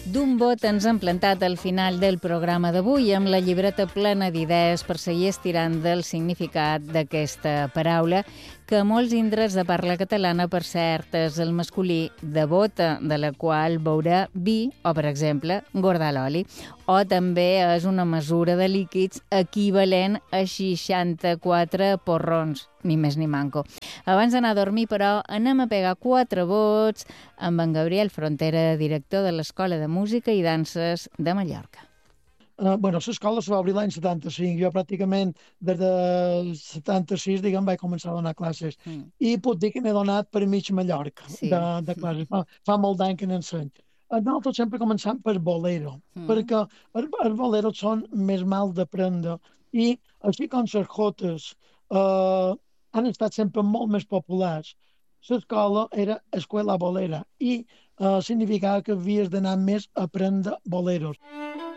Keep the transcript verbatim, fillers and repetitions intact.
D'un bot ens hem plantat al final del programa d'avui amb la llibreta plena d'idees per seguir estirant del significat d'aquesta paraula que a molts indrets de parla catalana, per cert, és el masculí de bota, de la qual beurà vi o, per exemple, guardar l'oli. O també és una mesura de líquids equivalent a seixanta-quatre porrons, ni més ni manco. Abans d'anar a dormir, però, anem a pegar quatre vots amb en Gabriel Frontera, director de l'Escola de Música i Danses de Mallorca. Uh, bueno, l'escola se va obrir l'any setanta-cinc. Jo pràcticament des del setanta-sis, diguem, vaig començar a donar classes. Mm. I puc dir que m'he donat per mig Mallorca sí. de, de classes. Fa, fa molt d'any que n'enseny. Nosaltres sempre començam per bolero, mm. perquè els, els boleros són més mal d'aprendre i així com les jotes uh, han estat sempre molt més populars. L'escola era escuela bolera i uh, significava que havies d'anar més a aprendre boleros.